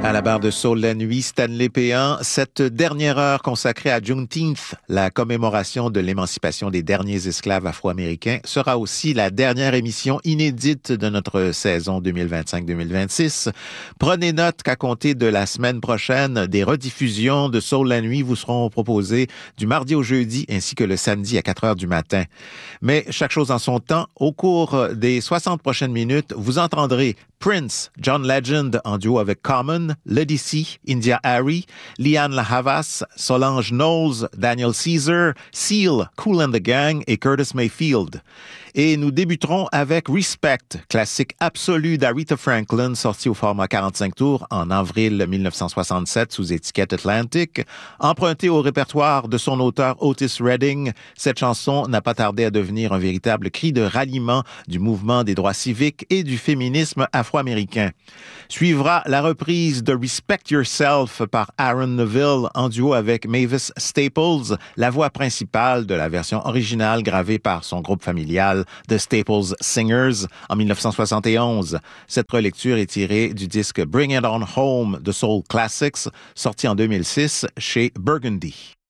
À la barre de Soul la nuit, Stanley Péan, cette dernière heure consacrée à Juneteenth, la commémoration de l'émancipation des derniers esclaves afro-américains, sera aussi la dernière émission inédite de notre saison 2025-2026. Prenez note qu'à compter de la semaine prochaine, des rediffusions de Soul la nuit vous seront proposées du mardi au jeudi ainsi que le samedi à 4 heures du matin. Mais chaque chose en son temps, au cours des 60 prochaines minutes, vous entendrez Prince, John Legend en duo avec Common, Ledisi, India Ari, Liane La Havas, Solange Knowles, Daniel Caesar, Seal, Kool and the Gang et Curtis Mayfield. Et nous débuterons avec Respect, classique absolu d'Aretha Franklin, sorti au format 45 tours en avril 1967 sous étiquette Atlantic. Emprunté au répertoire de son auteur Otis Redding, cette chanson n'a pas tardé à devenir un véritable cri de ralliement du mouvement des droits civiques et du féminisme afro-américain. Suivra la reprise de Respect Yourself par Aaron Neville en duo avec Mavis Staples, la voix principale de la version originale gravée par son groupe familial The Staples Singers en 1971. Cette relecture est tirée du disque Bring It On Home de Soul Classics, sorti en 2006 chez Burgundy.